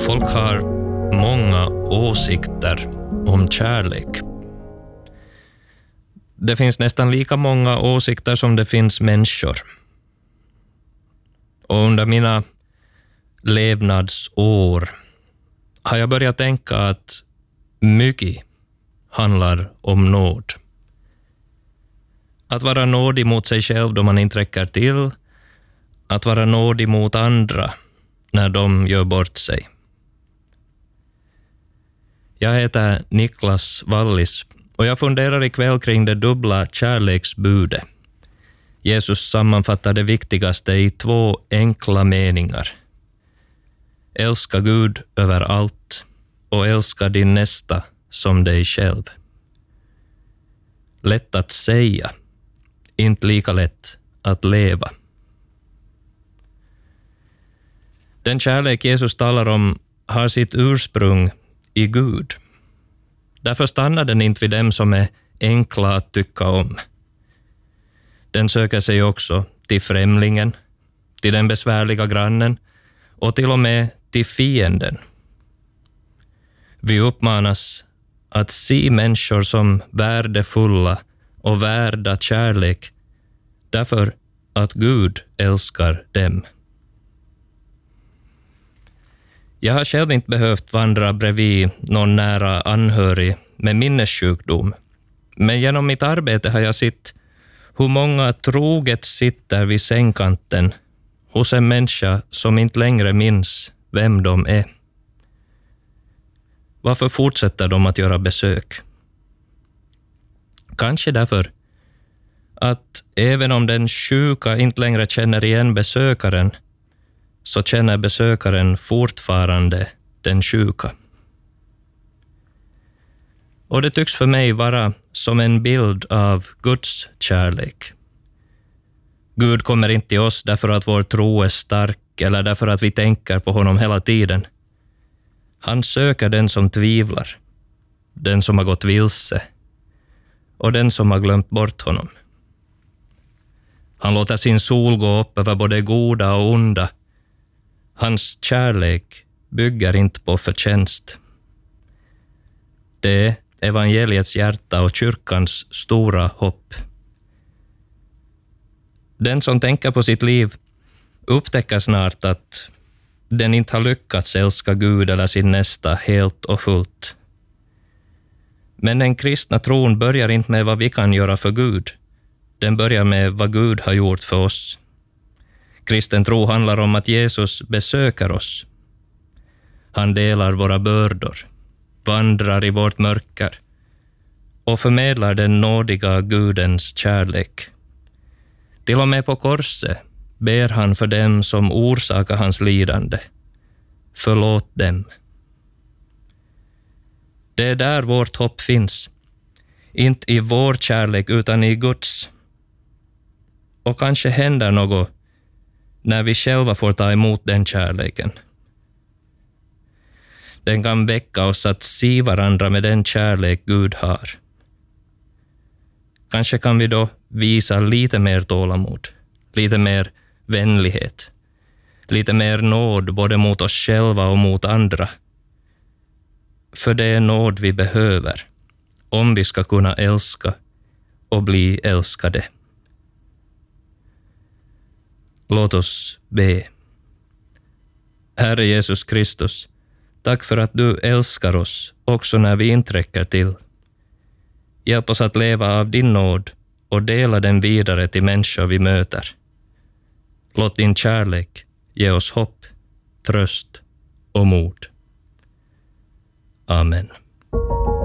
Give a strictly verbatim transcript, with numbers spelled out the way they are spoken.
Folk har många åsikter om kärlek. Det finns nästan lika många åsikter som det finns människor. Och under mina levnadsår har jag börjat tänka att mycket handlar om nåd. Att vara nådig mot sig själv då man inte räcker till. Att vara nådig mot andra när de gör bort sig. Jag heter Niklas Wallis och jag funderar ikväll kring det dubbla kärleksbudet. Jesus sammanfattar det viktigaste i två enkla meningar. Älska Gud över allt och älska din nästa som dig själv. Lätt att säga, inte lika lätt att leva. Den kärlek Jesus talar om har sitt ursprung i Gud. Därför stannar den inte vid dem som är enkla att tycka om. Den söker sig också till främlingen, till den besvärliga grannen och till och med till fienden. Vi uppmanas att se människor som värdefulla och värda kärlek därför att Gud älskar dem. Jag har själv inte behövt vandra bredvid någon nära anhörig med minnessjukdom, men genom mitt arbete har jag sett hur många troget sitter vid sängkanten hos en människa som inte längre minns vem de är. Varför fortsätter de att göra besök? Kanske därför att även om den sjuka inte längre känner igen besökaren så känner besökaren fortfarande den sjuka. Och det tycks för mig vara som en bild av Guds kärlek. Gud kommer inte till oss därför att vår tro är stark eller därför att vi tänker på honom hela tiden. Han söker den som tvivlar, den som har gått vilse och den som har glömt bort honom. Han låter sin sol gå upp över både goda och onda. Hans kärlek bygger inte på förtjänst. Det är evangeliets hjärta och kyrkans stora hopp. Den som tänker på sitt liv upptäcker snart att den inte har lyckats älska Gud eller sin nästa helt och fullt. Men den kristna tron börjar inte med vad vi kan göra för Gud. Den börjar med vad Gud har gjort för oss. Kristen tro handlar om att Jesus besöker oss. Han delar våra bördor, vandrar i vårt mörker och förmedlar den nådiga Gudens kärlek. Till och med på korset ber han för dem som orsakar hans lidande. Förlåt dem. Det är där vårt hopp finns. Inte i vår kärlek utan i Guds. Och kanske händer något när vi själva får ta emot den kärleken. Den kan väcka oss att se varandra med den kärlek Gud har. Kanske kan vi då visa lite mer tålamod, lite mer vänlighet, lite mer nåd både mot oss själva och mot andra. För det är nåd vi behöver om vi ska kunna älska och bli älskade. Låt oss be. Herre Jesus Kristus, tack för att du älskar oss också när vi inte räcker till. Hjälp oss att leva av din nåd och dela den vidare till människor vi möter. Låt din kärlek ge oss hopp, tröst och mod. Amen.